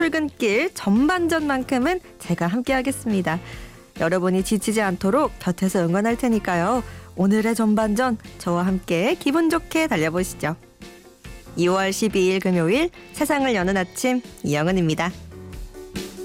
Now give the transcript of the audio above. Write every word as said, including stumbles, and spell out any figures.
출근길 전반전만큼은 제가 함께하겠습니다. 여러분이 지치지 않도록 곁에서 응원할 테니까요. 오늘의 전반전 저와 함께 기분 좋게 달려보시죠. 이월 십이일 금요일 세상을 여는 아침 이영은입니다.